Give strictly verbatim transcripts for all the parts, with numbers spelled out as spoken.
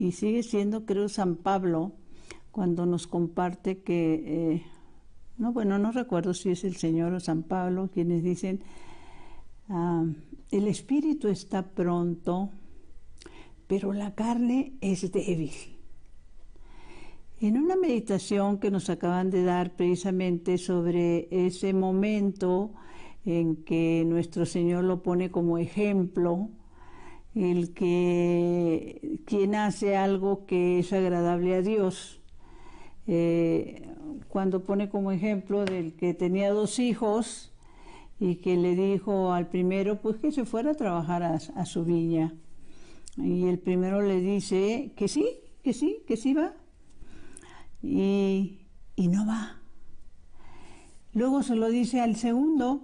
y sigue siendo, creo, San Pablo, cuando nos comparte que, eh, no, bueno, no recuerdo si es el Señor o San Pablo, quienes dicen, ah, el espíritu está pronto, pero la carne es débil. En una meditación que nos acaban de dar precisamente sobre ese momento en que nuestro Señor lo pone como ejemplo, el que quien hace algo que es agradable a Dios, eh, cuando pone como ejemplo del que tenía dos hijos y que le dijo al primero pues que se fuera a trabajar a, a su viña, y el primero le dice que sí, que sí, que sí va, y, y no va. Luego se lo dice al segundo,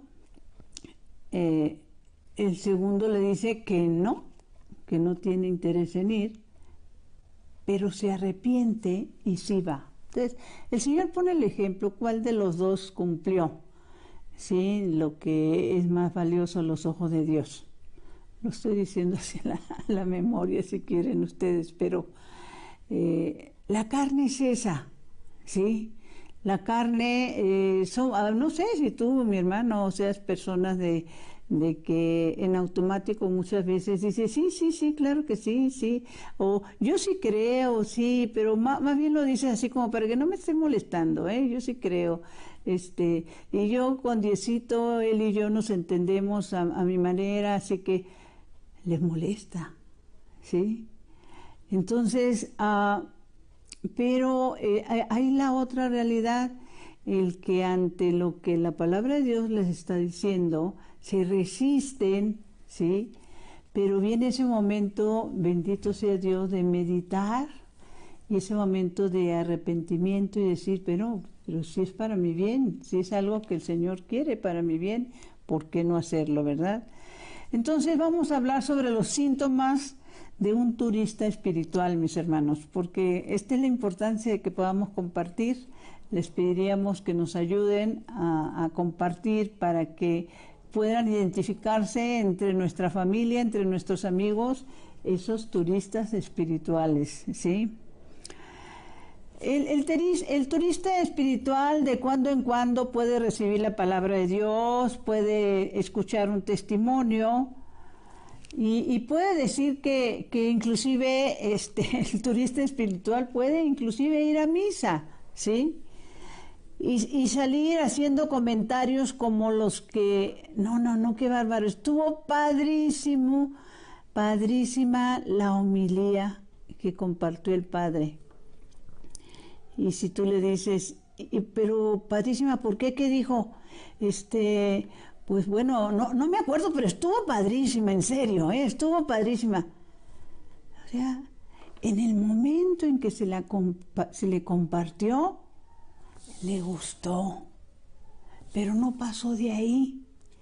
eh, el segundo le dice que no, que no tiene interés en ir, pero se arrepiente y sí va. Entonces, el Señor pone el ejemplo, ¿cuál de los dos cumplió? Sí, lo que es más valioso a los ojos de Dios. Lo estoy diciendo hacia la, la memoria, si quieren ustedes, pero eh, la carne es esa, ¿sí? La carne, eh, son, no sé si tú, mi hermano, seas personas de, de que en automático muchas veces dices, sí, sí, sí, claro que sí, sí, o yo sí creo, sí, pero más, más bien lo dices así como para que no me esté molestando, ¿eh? Yo sí creo, este, y yo con Diosito, él y yo nos entendemos a, a mi manera, así que les molesta, ¿sí? Entonces, uh, pero eh, hay la otra realidad, el que ante lo que la palabra de Dios les está diciendo, se resisten, ¿sí? Pero viene ese momento, bendito sea Dios, de meditar, y ese momento de arrepentimiento y decir, pero, pero si es para mi bien, si es algo que el Señor quiere para mi bien, ¿por qué no hacerlo, verdad? Entonces vamos a hablar sobre los síntomas de un turista espiritual, mis hermanos, porque esta es la importancia de que podamos compartir. Les pediríamos que nos ayuden a, a compartir para que puedan identificarse entre nuestra familia, entre nuestros amigos, esos turistas espirituales, ¿sí? El, el, teris, el turista espiritual de cuando en cuando puede recibir la palabra de Dios, puede escuchar un testimonio y, y puede decir que, que inclusive este, el turista espiritual puede inclusive ir a misa, ¿sí? Y, y salir haciendo comentarios como los que, no, no, no, qué bárbaro, estuvo padrísimo, padrísima la homilía que compartió el Padre. Y si tú le dices, pero padrísima, ¿por qué? ¿Qué dijo? Este, pues bueno, no, no me acuerdo, pero estuvo padrísima, en serio, ¿eh? Estuvo padrísima. O sea, en el momento en que se, la compa se le compartió, le gustó, pero no pasó de ahí.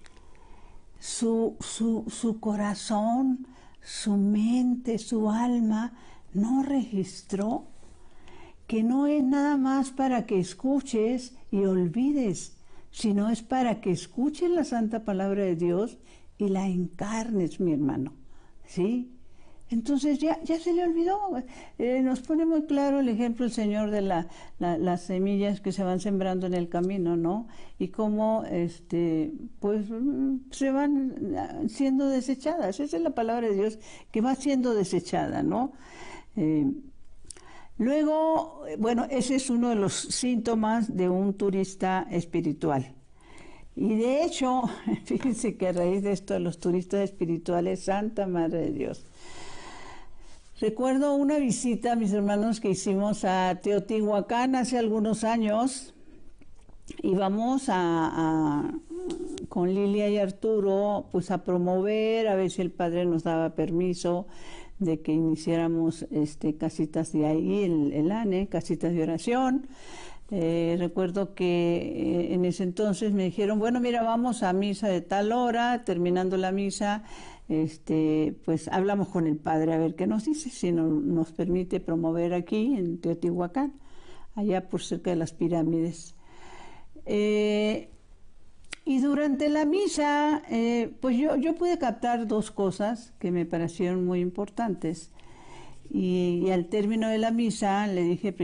Su, su, su corazón, su mente, su alma no registró que no es nada más para que escuches y olvides, sino es para que escuches la santa palabra de Dios y la encarnes, mi hermano, ¿sí? Entonces ya, ya se le olvidó. Eh, nos pone muy claro el ejemplo el Señor de la, la, las semillas que se van sembrando en el camino, ¿no? Y cómo este, pues, se van siendo desechadas. Esa es la palabra de Dios, que va siendo desechada, ¿no? Eh, Luego, bueno, ese es uno de los síntomas de un turista espiritual. Y de hecho, fíjense que a raíz de esto de los turistas espirituales, Santa Madre de Dios, recuerdo una visita, mis hermanos, que hicimos a Teotihuacán hace algunos años. Íbamos a, a, con Lilia y Arturo, pues a promover, a ver si el Padre nos daba permiso de que iniciáramos este, casitas de ahí, el, el A N E, casitas de oración. Eh, recuerdo que eh, en ese entonces me dijeron, bueno, mira, vamos a misa de tal hora, terminando la misa, este, pues hablamos con el Padre a ver qué nos dice, si no, nos permite promover aquí en Teotihuacán, allá por cerca de las pirámides. Eh, Y durante la misa, eh, pues yo, yo pude captar dos cosas que me parecieron muy importantes. Y, y al término de la misa le dije